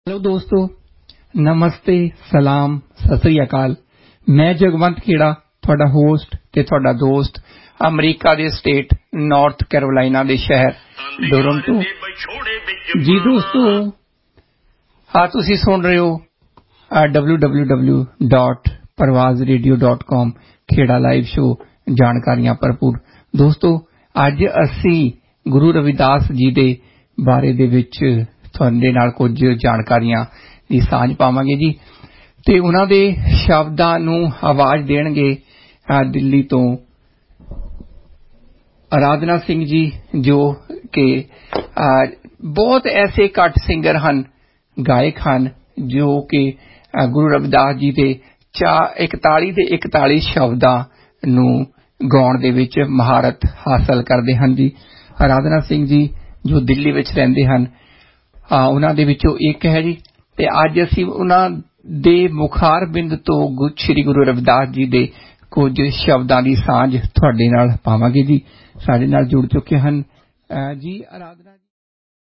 Hello दोस्तों, नमस्ते, सलाम, सत श्री अकाल। मैं जगवंत खेड़ा, ਤੁਹਾਡਾ ਹੋਸਟ ਤੇ ਤੁਹਾਡਾ ਦੋਸਤ ਅਮਰੀਕਾ ਦੇ ਸਟੇਟ ਨਾਰਥ ਕੈਰੋਲਾਈਨਾ ਦੇ ਸ਼ਹਿਰ ਟੋਰਾਂਟੋ। ਜੀ ਦੋਸਤੋ, ਤੁਸੀਂ ਸੁਣ ਰਹੇ ਹੋ www.parvazradio.com ਖੇੜਾ ਲਾਈਵ ਸ਼ੋ ਜਾਣਕਾਰੀਆਂ ਭਰਪੂਰ। ਦੋਸਤੋ, ਅੱਜ ਅਸੀਂ ਗੁਰੂ ਰਵਿਦਾਸ ਜੀ ਦੇ ਬਾਰੇ ਦੇ ਵਿੱਚ ਤੁਹਾਡੇ ਨਾਲ ਕੁਝ ਜਾਣਕਾਰੀਆਂ ਦੀ ਸਾਂਝ ਪਾਵਾਂਗੇ ਜੀ, ਤੇ ਉਹਨਾਂ ਦੇ ਸ਼ਬਦਾਂ ਨੂੰ ਆਵਾਜ਼ ਦੇਣਗੇ ਦਿੱਲੀ ਤੋਂ ਆਰਾਧਨਾ ਸਿੰਘ ਜੀ, ਜੋ ਕਿ ਬਹੁਤ ਐਸੇ ਘੱਟ ਸਿੰਗਰ ਹਨ, ਗਾਇਕ ਹਨ, ਜੋ ਕਿ ਗੁਰੂ ਰਵਿਦਾਸ ਜੀ ਦੇ 41 ਦੇ 41 ਸ਼ਬਦਾਂ ਨੂੰ ਗਾਉਣ ਦੇ ਵਿੱਚ ਮਹਾਰਤ ਹਾਸਲ ਕਰਦੇ ਹਨ ਜੀ। ਆਰਾਧਨਾ ਸਿੰਘ ਜੀ ਜੋ ਦਿੱਲੀ ਵਿੱਚ ਰਹਿੰਦੇ ਹਨ, ਉਹਨਾਂ ਦੇ ਵਿੱਚੋਂ ਇੱਕ ਹੈ ਜੀ। ਤੇ ਅੱਜ ਅਸੀਂ ਉਹਨਾਂ ਦੇ ਮੁਖਾਰ ਬਿੰਦ ਤੋਂ ਸ੍ਰੀ ਗੁਰੂ ਰਵਿਦਾਸ ਜੀ ਦੇ ਕੁਝ ਸ਼ਬਦਾਂ ਦੀ ਸਾਂਝ ਤੁਹਾਡੇ ਨਾਲ ਪਾਵਾਂਗੇ ਜੀ। ਸਾਡੇ ਨਾਲ ਜੁੜ ਚੁੱਕੇ ਹਨ ਜੀ ਆਰਾਧਨਾ